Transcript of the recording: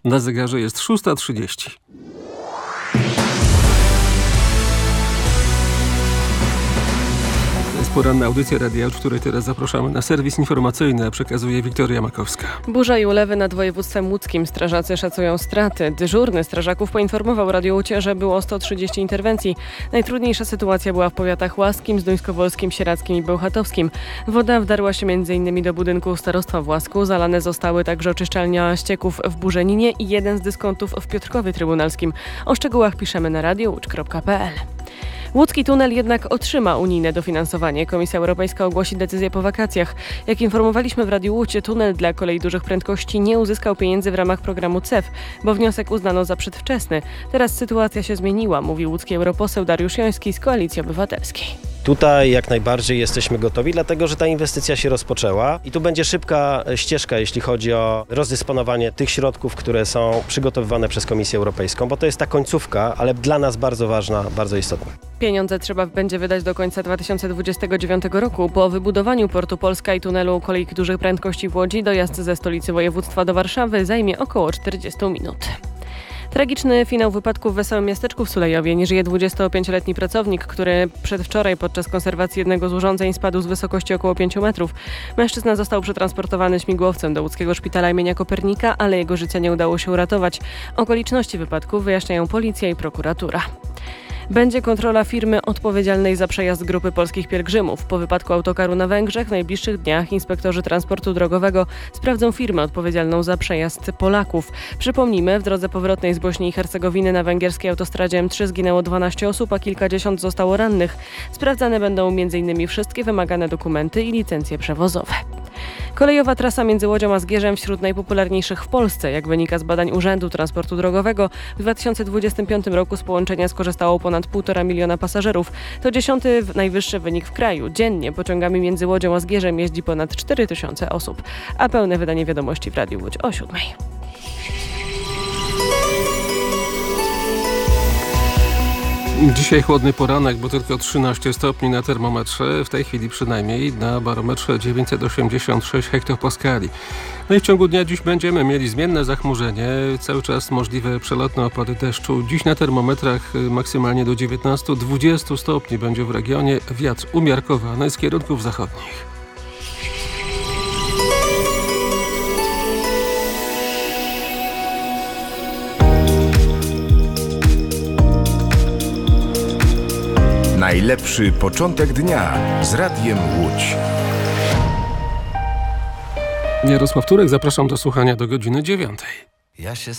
Na zegarze jest 6:30. Poranna audycja Radia, w której teraz zapraszamy na serwis informacyjny, a przekazuje Wiktoria Makowska. Burza i ulewy nad województwem łódzkim. Strażacy szacują straty. Dyżurny strażaków poinformował Radio Łódź, że było 130 interwencji. Najtrudniejsza sytuacja była w powiatach łaskim, zduńskowolskim, sieradzkim i bełchatowskim. Woda wdarła się m.in. do budynku starostwa w Łasku. Zalane zostały także oczyszczalnia ścieków w Burzeninie i jeden z dyskontów w Piotrkowie Trybunalskim. O szczegółach piszemy na radiowódź.pl. Łódzki tunel jednak otrzyma unijne dofinansowanie. Komisja Europejska ogłosi decyzję po wakacjach. Jak informowaliśmy w Radiu Łódź, tunel dla kolei dużych prędkości nie uzyskał pieniędzy w ramach programu CEF, bo wniosek uznano za przedwczesny. Teraz sytuacja się zmieniła, mówi łódzki europoseł Dariusz Joński z Koalicji Obywatelskiej. Tutaj jak najbardziej jesteśmy gotowi, dlatego że ta inwestycja się rozpoczęła i tu będzie szybka ścieżka, jeśli chodzi o rozdysponowanie tych środków, które są przygotowywane przez Komisję Europejską, bo to jest ta końcówka, ale dla nas bardzo ważna, bardzo istotna. Pieniądze trzeba będzie wydać do końca 2029 roku. Po wybudowaniu Portu Polska i tunelu kolei dużych prędkości w Łodzi dojazd ze stolicy województwa do Warszawy zajmie około 40 minut. Tragiczny finał wypadku w Wesołym Miasteczku w Sulejowie. Nie żyje 25-letni pracownik, który przedwczoraj podczas konserwacji jednego z urządzeń spadł z wysokości około 5 metrów. Mężczyzna został przetransportowany śmigłowcem do łódzkiego szpitala imienia Kopernika, ale jego życia nie udało się uratować. Okoliczności wypadku wyjaśniają policja i prokuratura. Będzie kontrola firmy odpowiedzialnej za przejazd grupy polskich pielgrzymów. Po wypadku autokaru na Węgrzech w najbliższych dniach inspektorzy transportu drogowego sprawdzą firmę odpowiedzialną za przejazd Polaków. Przypomnijmy, w drodze powrotnej z Bośni i Hercegowiny na węgierskiej autostradzie M3 zginęło 12 osób, a kilkadziesiąt zostało rannych. Sprawdzane będą m.in. wszystkie wymagane dokumenty i licencje przewozowe. Kolejowa trasa między Łodzią a Zgierzem wśród najpopularniejszych w Polsce. Jak wynika z badań Urzędu Transportu Drogowego, w 2025 roku z połączenia skorzystało ponad 1,5 miliona pasażerów. To 10. najwyższy wynik w kraju. Dziennie pociągami między Łodzią a Zgierzem jeździ ponad 4000 osób. A pełne wydanie wiadomości w Radiu Łódź o 7:00. Dzisiaj chłodny poranek, bo tylko 13 stopni na termometrze, w tej chwili przynajmniej na barometrze 986 hektopaskali. No i w ciągu dnia dziś będziemy mieli zmienne zachmurzenie, cały czas możliwe przelotne opady deszczu. Dziś na termometrach maksymalnie do 19-20 stopni będzie w regionie, wiatr umiarkowany z kierunków zachodnich. Najlepszy początek dnia z Radiem Łódź. Jarosław Turek, zapraszam do słuchania do godziny 9:00.